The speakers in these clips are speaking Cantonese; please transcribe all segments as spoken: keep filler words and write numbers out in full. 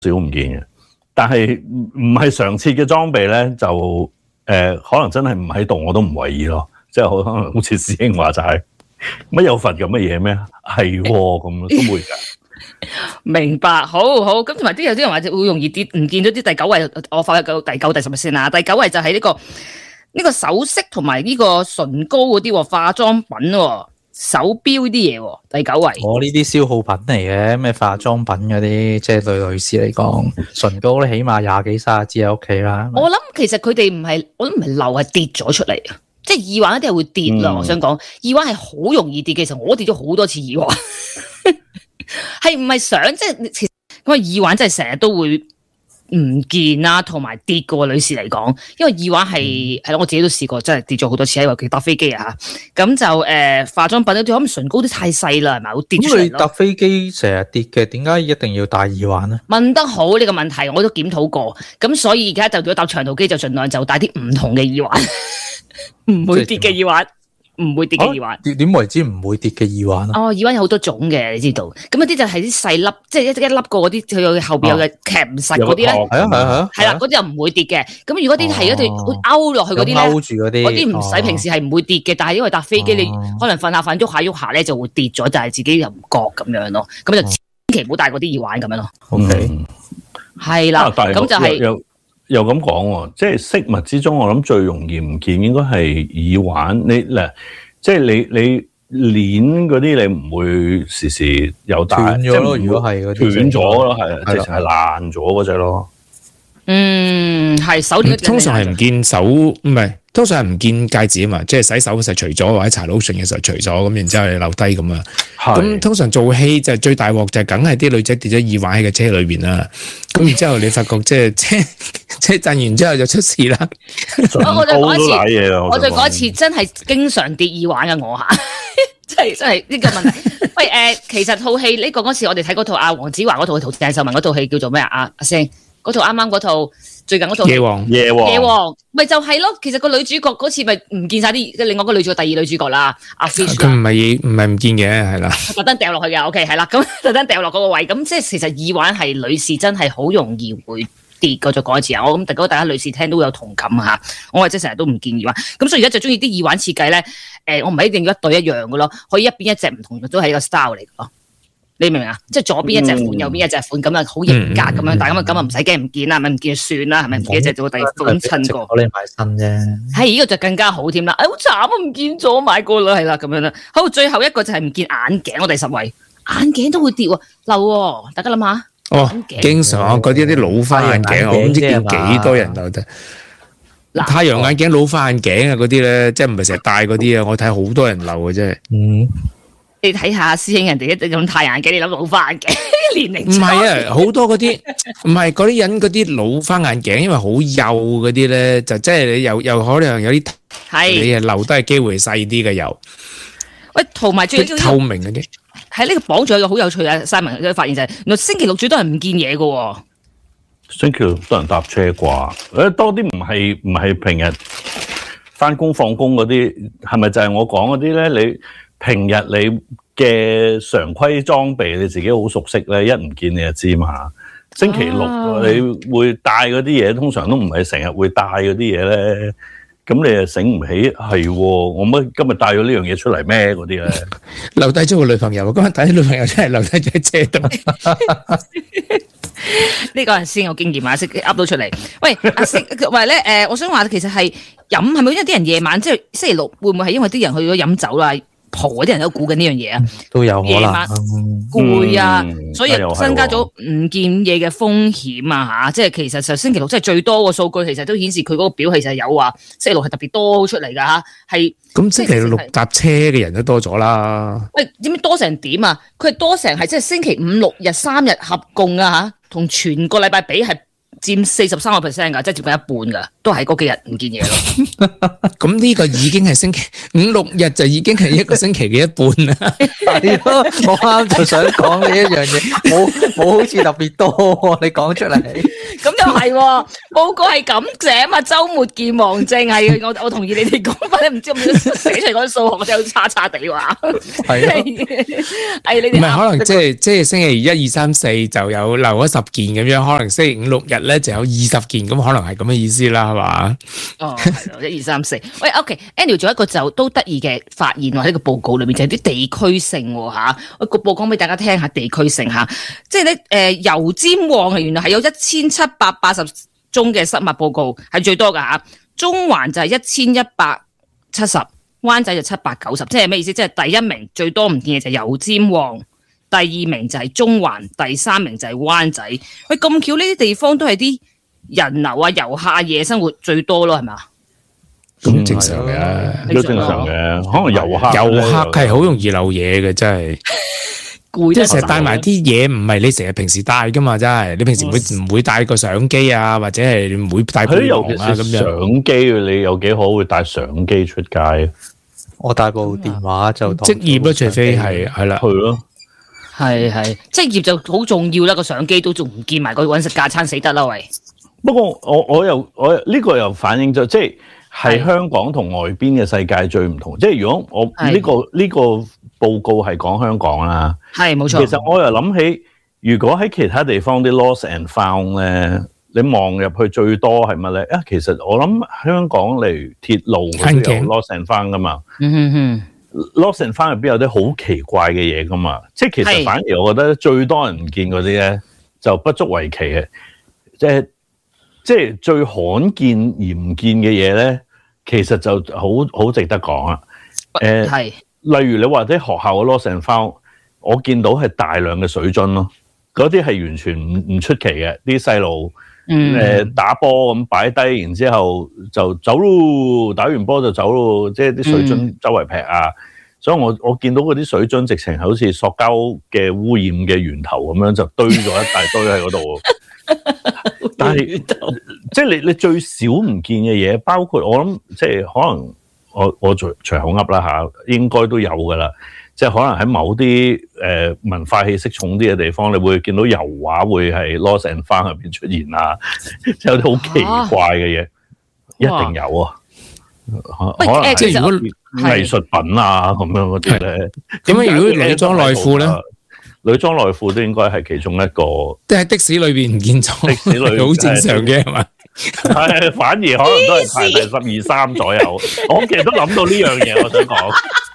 少唔見嘅，但係唔係常設嘅裝備咧，就誒、呃、可能真係唔喺度，我都唔為意咯。即係可能好似師兄話齋，乜有份咁嘅嘢咩？係咁都會㗎。 明白，好好咁，同埋啲有啲人話會容易跌，唔見咗啲第九位，我發到第九、第十咪先啦。第九位就係呢、這個呢、這個首飾同埋呢個唇膏嗰啲化妝品、手錶啲嘢。第九位， 我呢啲消耗品嚟嘅，咩化妝品嗰啲，即係對女士嚟講，唇膏咧起碼廿幾卅支喺屋企啦。 我諗其實佢哋唔係，我都唔係漏，係跌咗出嚟啊！即係耳環一定係會跌啦、嗯。我想講耳環係好容易跌嘅，其實我跌咗好多次耳環，係唔係想即係其實因為耳環真係成日都會唔見啦，同埋跌嘅女士嚟講，因為耳環係係咯，我自己都試過，真係跌咗好多次，尤其搭飛機啊嚇，咁就誒、呃、化妝品咧，可能唇膏都太細啦，係咪會跌出嚟咯？咁你搭飛機成日跌嘅，點解一定要戴耳環咧？ 問得好呢、呢個問題，我都檢討過，咁所以而家就如果搭長途機就盡量就戴啲唔同嘅耳環。唔會跌嘅耳環，唔會跌嘅耳環。點點為之唔會跌嘅耳環啊？ 哦，耳環有好多種嘅，你知道。咁嗰啲就係啲細粒，即係一一粒過嗰啲，佢有後邊有嘅夾唔實嗰啲咧。係啊係啊係啦，嗰啲就唔會跌嘅。咁如果啲係一對勾落去嗰啲咧， 勾住嗰啲， 嗰啲唔使平時係唔會跌嘅。但係因為搭飛機，你可能瞓下瞓喐下喐下咧就會跌咗，但係自己又唔覺咁樣咯。咁就千祈唔好戴嗰啲耳環咁樣咯。 OK， 係啦，咁就係。 又咁講喎，即係飾物之中，我諗最容易唔見應該係耳環。你嗱，即係你你鏈嗰啲，你唔會時時有戴， 斷咗咯。如果係嗰啲斷咗咯，係直情係爛咗嗰隻咯。 嗯，係手鏈通常係唔見手，唔係通常係唔見戒指啊嘛，即係洗手嘅時候除咗，或者搽 lotion 嘅時候除咗，咁然之後你留低咁啊。咁通常做戲就係最大鑊就係梗係啲女仔跌咗耳環喺個車裏邊啦。咁然之後你發覺即係車車震完之後就出事啦。 我就講一次，我就講一次，真係經常跌耳環嘅我吓，真係真係呢個問題。喂，誒、呃，其實套戲呢個嗰時我哋睇嗰套阿黃子華嗰套，同鄭秀文嗰套戲叫做咩啊？阿阿星。嗰套啱啱嗰套最近嗰套夜王夜王夜王咪就係咯，其實個女主角嗰次咪唔見晒啲，另外個女主角第二女主角啦，阿 Fish 佢唔係唔係唔見嘅，係啦， 特登掉落去嘅 OK 係啦，咁特登掉落嗰個位，咁即係其實耳環係女士真係好容易會跌，我再講一次啊，我諗如果大家女士聽都有同感嚇，我係即係成日都唔見耳環，咁所以而家就中意啲耳環設計咧，誒、呃、我唔係一定要一對一樣嘅咯，可以一邊一隻唔同嘅都係一個 style 嚟嘅咯。你明唔明啊？即係左邊一隻款，嗯、右邊一隻款，咁啊好型格咁樣，但係咁啊咁啊唔使驚唔見啦，咪唔見就算啦，係咪？唔見一隻就會第款襯過。 我哋買新啫。係呢個就更加好添啦！哎，好慘啊，唔見咗買過啦，係啦咁樣啦。好，最後一個就係唔見眼鏡，我第十位眼鏡都會跌喎，漏喎，大家諗下。 哦，經常嗰啲啲老花眼鏡，我唔知叫幾多人漏得。太陽眼鏡、老花眼鏡啊嗰啲咧，即係唔係成日戴嗰啲啊？我睇好多人漏嘅真係。嗯。 你睇下師兄人哋一用太陽鏡，你諗老花眼鏡年齡？唔係啊，好多嗰啲唔係嗰啲人嗰啲老花眼鏡，因為好幼嗰啲咧，就即係你又又可能有啲係你係留低嘅機會細啲嘅油。 喂，同埋最透明嗰啲喺呢個榜仲有個好有趣嘅 Simon 嘅發現就係，原來星期六最多人唔見嘢嘅。 星期六多人搭車啩？誒，多啲唔係唔係平日翻工放工嗰啲，係咪就係我講嗰啲咧？你平日你嘅常規裝備你自己好熟悉咧，一唔見你就知嘛。星期六、啊、你會帶嗰啲嘢，通常都唔係成日會帶嗰啲嘢咧。咁你又醒唔起係？我乜今日帶咗呢樣嘢出嚟咩？嗰啲咧留低咗個女朋友，今日帶啲女朋友真係留低咗喺車度。 呢個人先有經驗啊，識噏到出嚟。喂，阿識喂咧，誒，我想話其實係飲係咪因為啲人夜晚即係星期六會唔會係因為啲人去咗飲酒啦？蒲嗰啲人都估緊呢樣嘢啊， 都有可能夜晚攰啊、嗯，所以增加咗唔見嘢嘅風險啊吓，即係其實就星期六即係最多個數據，其實都顯示佢嗰個表其實有話星期六係特別多出嚟噶吓，係咁星期六搭車嘅人都多咗啦。 喂，知唔知多成點啊？佢係多成係即係星期五六日三日合共啊吓，同全個禮拜比係佔四十三個 percent 㗎，即係接近一半㗎，都係嗰幾日唔見嘢咯。 咁呢個已經係星期五六日就已經係一個星期嘅一半啦。 係咯，我啱就想講呢一樣嘢，冇冇好似特別多喎，你講出嚟。 咁又係喎，報告係咁寫啊嘛，週末健忘症係我我同意你哋講法，你唔知有冇寫出嚟嗰啲數學真係差差地話。 係咯， 係你哋唔係可能即係即係星期一二三四就有留咗十件咁樣，可能星期五六日咧就有二十件，咁可能係咁嘅意思啦，係嘛？ 哦，係咯，一二三四。喂 ，OK，Andy 仲有一個就都得意嘅發現喎，喺個報告裏面就係啲地區性喎嚇。我個報告俾大家聽下地區性嚇，即係咧誒油尖旺係原來係有一千七百八十宗嘅失物報告係最多㗎嚇，中環就係一千一百七十，灣仔就七百九十，即係咩意思？即係第一名最多唔見嘅就係油尖旺，第二名就係中環，第三名就係灣仔。喂，咁巧呢啲地方都係啲人流啊、遊客啊、夜生活最多咯，係咪？ 咁正常嘅， 都正常嘅。可能遊客遊客係好容易漏嘢嘅，真係。 攰即係成日帶埋啲嘢，唔係你成日平時帶噶嘛，真係你平時會唔會帶個相機啊，或者係唔會帶背囊啊咁樣？ 相機你有幾可會帶相機出街？ 我帶部電話就當職業咯，除非係係啦， 去咯。 係係，職業就好重要啦，個相機都仲唔見埋，個揾食架餐死得啦喂！ 不過我我又我呢個又反映咗，即係係香港同外邊嘅世界最唔同。即係如果我呢個呢個報告係講香港啦， 係冇錯。 其實我又諗起，如果喺其他地方啲 lost and found 咧，你望入去最多係乜咧？啊，其實我諗香港嚟鐵路嗰啲有 lost and found 噶嘛。 嗯哼哼。 lost and found 入邊有啲好奇怪嘅嘢噶嘛，即係其實反而我覺得最多人唔見嗰啲咧就不足為奇嘅，即係即係最罕見而唔見嘅嘢咧，其實就好好值得講啦。誒、呃，係例如你話啲學校嘅 lost and found，我見到係大量嘅水樽咯，嗰啲係完全唔唔出奇嘅，啲細路誒打波咁擺低，然之後就走咯，打完波就走咯，即係啲水樽周圍劈啊！嗯、所以我我見到嗰啲水樽直情係好似塑膠嘅污染嘅源頭咁樣，就堆咗一大堆喺嗰度。但係即係你你最少唔見嘅嘢，包括我諗，即係可能我我隨隨口噏啦嚇，應該都有噶啦。即係可能喺某啲誒、呃、文化氣息重啲嘅地方，你會見到油畫會係 lost and found 入邊出現啊，即係有啲好奇怪嘅嘢，一定有啊。可能係即係如果藝術品啊咁樣嗰啲咧， 咁樣如果女裝內褲咧， 女裝內褲都應該係其中一個。 即係的士裏邊唔見咗，的士裏好正常嘅係嘛？ 係反而可能都係排第十二三左右。我其實都諗到呢樣嘢，我想講。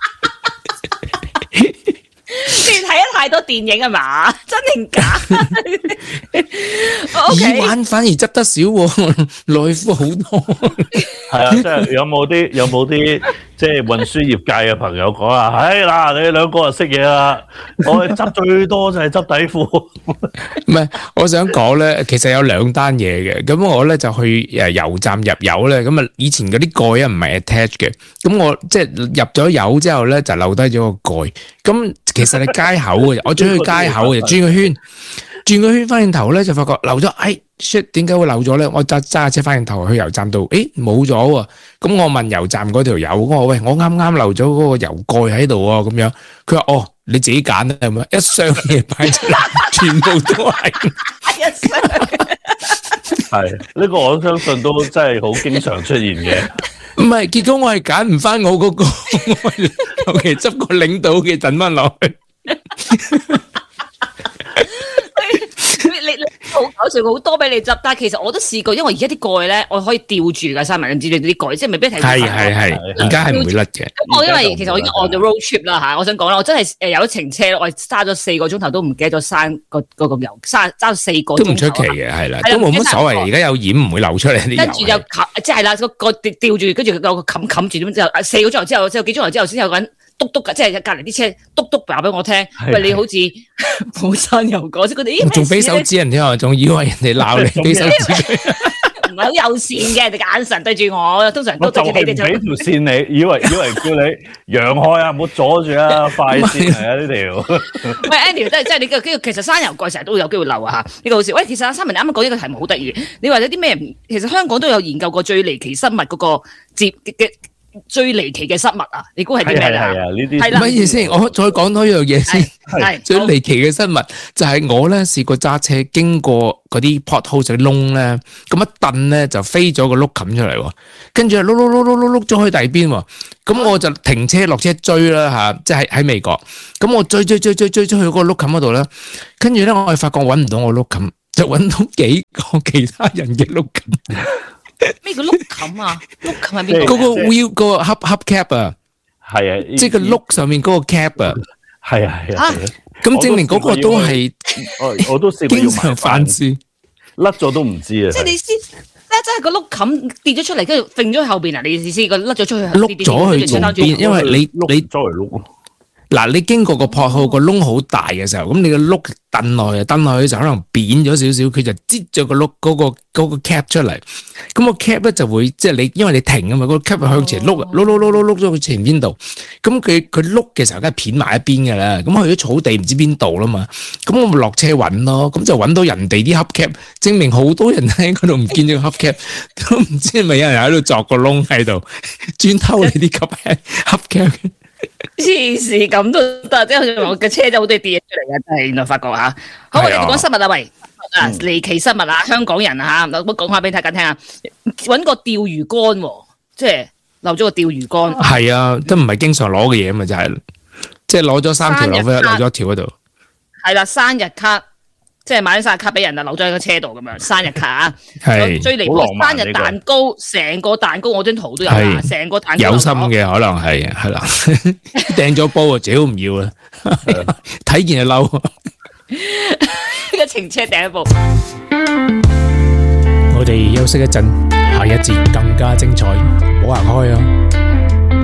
你睇得太多電影係嘛？真定假？ 耳環反而執得少喎，內褲好多。 係啊，即係有冇啲有冇啲即係運輸業界嘅朋友講啊？唉嗱，你兩個就識嘢啦，我哋執最多就係執底褲。 唔係，我想講咧，其實有兩單嘢嘅。咁我咧就去誒油站入油咧，咁啊以前嗰啲蓋啊唔係 attach 嘅，咁我即係入咗油之後咧就留低咗個蓋。咁其實你街口嘅，我轉去街口嘅，轉個圈，轉個圈翻轉頭咧就發覺漏咗，哎 shit， 點解會漏咗咧？我揸揸架車翻轉頭去油站度，誒冇咗喎。咁我問油站嗰條友，我話喂，我啱啱漏咗嗰個油蓋喺度啊，咁樣。佢話哦，你自己揀啦，係咪？一箱嘢擺出嚟，全部都係一箱。 係呢個我相信都真係好經常出現嘅。 唔係，結果我係揀唔翻我嗰個，我係求其執個領導嘅陣翻落去。 你你好搞笑，好多俾你執，但係其實我都試過，因為而家啲蓋咧，我可以吊住噶，三文治你啲蓋，即係未必睇。係係係， 而家係唔會甩嘅。 咁我因為其實我已經 on the road trip 啦嚇，我想講啦，我真係誒有一程車，我揸咗四個鐘頭都唔記得咗閂個嗰個油，揸揸咗四個鐘頭。都唔出奇嘅，係啦，都冇乜所謂。而家有鹽唔會流出嚟啲油。跟住就冚，即係啦，個個吊住，跟住有個冚冚住點之後，四個鐘頭之後，之後幾鐘頭之後先有個人。篤篤嘅，即係隔離啲車篤篤話俾我聽，喂，你好似冇刪油果，即係佢哋仲俾手指人添啊，仲以為人哋鬧你俾手指佢， 唔係好友善嘅，你眼神對住我，通常都我就係唔俾對住你哋條線你，以為以為叫你讓開啊，唔好阻住啊，快線嚟啊呢條。 喂 ，Andy， 即係即係你嘅呢個其實山油蓋成日都有機會漏啊嚇，呢個好笑。喂，其實阿三文你啱啱講呢個題目好得意，你話有啲咩？其實香港都有研究過最離奇生物嗰個接嘅最離奇嘅生物啊，你估係啲咩啊？ 係啊，呢啲係啦乜嘢先？我再講多一樣嘢先。 係最離奇嘅生物就係我咧試過揸車經過嗰啲 pothole 嘅窿咧，咁一蹬咧就飛咗個碌冚出嚟喎，跟住碌碌碌碌碌碌咗去第二邊喎，咁我就停車落車追啦嚇，即係喺美國，咁我追追追追追追去嗰個碌冚嗰度啦，跟住咧我係發覺揾唔到我碌冚，就揾到幾個其他人嘅碌冚。 咩叫碌冚啊？碌冚係邊個？ 嗰個 wheel 嗰個 hub hub cap 啊， 係啊， 即係個碌上面嗰個 cap 啊， 係啊係啊， 咁證明嗰個都係我我都試過經常犯事， 甩咗都唔知啊。 即係你先，咧真係個碌冚跌咗出嚟，跟住揈咗去後邊啊！你意思個甩咗出去， 碌咗去前邊，因為你你周圍碌。 嗱，你經過個破號個窿好大嘅時候，咁你個碌蹬落去，蹬落去就可能扁咗少少，佢就擠咗個碌嗰個嗰個 cap 出嚟，咁個 cap 咧就會即係你，因為你停啊嘛，個 cap 向前碌，碌碌碌碌碌咗去前邊度，咁佢佢碌嘅時候梗係片埋一邊噶啦，咁去咗草地唔知邊度啦嘛，咁我咪落車揾咯，咁就揾到人哋啲 hub cap，證明好多人喺嗰度唔見咗個 hub cap，都唔知係咪有人喺度鑿個窿喺度，專偷你啲 hub cap。 黐線咁都得，即係好似我嘅車就好多跌出嚟嘅，真係原來發覺嚇。好，我哋講生物啊，喂，啊離奇生物啊，香港人啊嚇，我講下俾大家聽啊，揾個釣魚竿喎，即係漏咗個釣魚竿。 係啊，都唔係經常攞嘅嘢嘛，就係即係攞咗三條留翻，留咗一條嗰度。 係啦，生日卡。即係買咗生日卡俾人啊，留咗喺個車度咁樣，生日卡啊， 係最離譜生日蛋糕，成個蛋糕我張圖都有啊，成個蛋糕有心嘅可能係係啦，掟咗煲啊，自己都唔要啦，睇見就嬲。 呢個情車掟一部。 我哋休息一陣，下一節更加精彩，唔好行開啊！